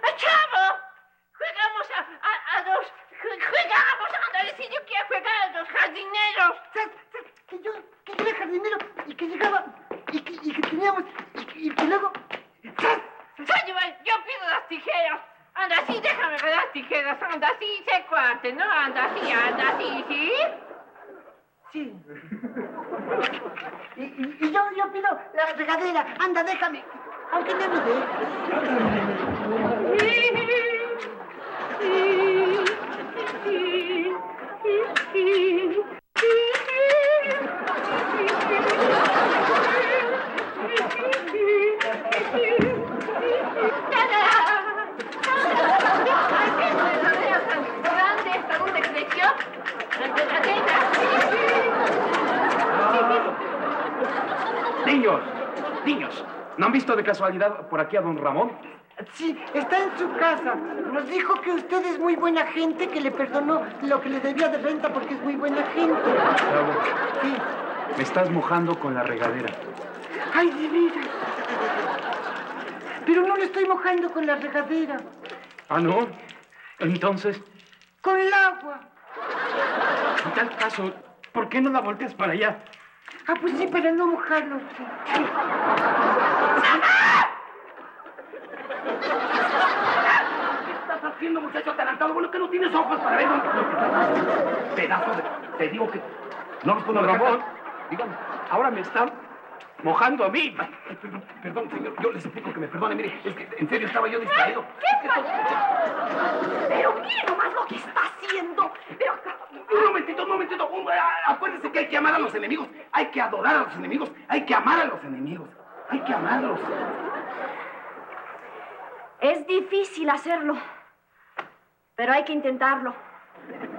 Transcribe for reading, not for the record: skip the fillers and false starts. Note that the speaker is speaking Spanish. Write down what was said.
¡Chavo! Jugamos a los... Jugamos, ándale, si yo quiero jugar a los jardineros. Que yo era jardinero y que llegaba y que teníamos y que luego... Yo pido las tijeras. Anda así, déjame ver las tijeras. Anda así, sé cuate, ¿no? Anda así, ¿sí? Sí. Y yo pido la regadera. Anda, déjame. Aunque no me Niños, ¿no han visto de casualidad por aquí a don Ramón? Sí, está en su casa. Nos dijo que usted es muy buena gente, que le perdonó lo que le debía de renta porque es muy buena gente. Bravo. Sí. Me estás mojando con la regadera. Ay, de veras. Pero no le estoy mojando con la regadera. ¿Ah, no? Entonces... Con el agua. En tal caso, ¿por qué no la volteas para allá? Ah, pues sí, para no mojarlo. Sí. ¿Qué estás haciendo, muchacho atarantado? Bueno, que no tienes ojos para ver lo que estás haciendo. Pedazo de... Te digo que... No los puedo Don dejar. Ramón, dígame, ahora me está mojando a mí. Perdón, señor, yo les suplico que me perdone. Mire, es que en serio estaba yo distraído. Pero mire nomás lo que está haciendo. Pero... Un momentito. Acuérdese que hay que amar a los enemigos. Hay que adorar a los enemigos. Hay que amar a los enemigos. Hay que amarlos. Es difícil hacerlo, pero hay que intentarlo.